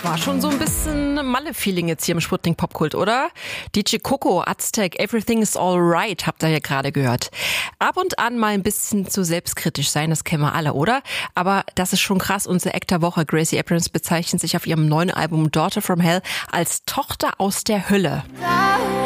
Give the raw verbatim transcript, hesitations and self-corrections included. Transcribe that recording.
Das war schon so ein bisschen Malle-Feeling jetzt hier im Sputnik Popkult, oder? D J Coco, Aztec, Everything is Alright, habt ihr ja gerade gehört. Ab und an mal ein bisschen zu selbstkritisch sein, das kennen wir alle, oder? Aber das ist schon krass. Unsere Act der Woche, Gracie Abrams, bezeichnet sich auf ihrem neuen Album Daughter from Hell als Tochter aus der Hölle.